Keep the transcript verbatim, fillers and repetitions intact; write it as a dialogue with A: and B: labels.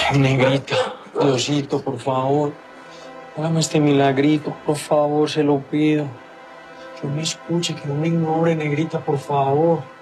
A: Negrita, Diosito, por favor, hágame este milagrito, por favor, se lo pido. Que no me escuche, que no me ignore, negrita, por favor.